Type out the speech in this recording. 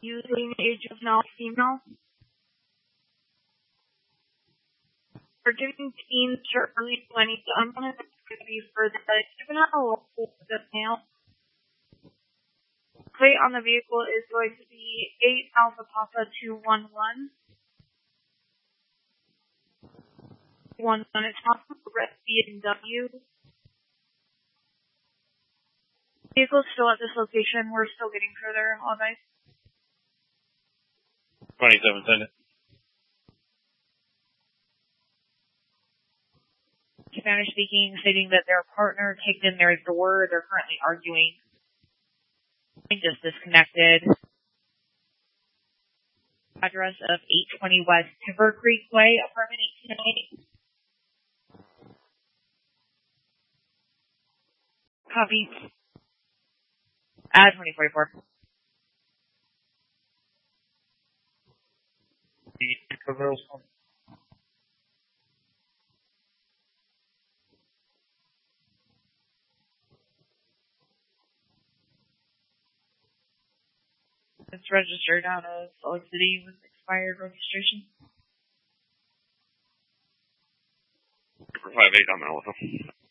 using age of male, female. We're doing teens to early 20s. I'm going to be for the juvenile or the male. Plate on the vehicle is going to be 8 Alpha Papa 211. 11, it's not the red BMW. Vehicle's still at this location. We're still getting further. All guys. 27, send it. Spanish speaking, stating that their partner kicked in their door. They're currently arguing. Just disconnected. Address of 820 West Timber Creek Way, apartment 1808. Copy. 2044. It's registered out of Salt Lake City with expired registration. 58 on that one.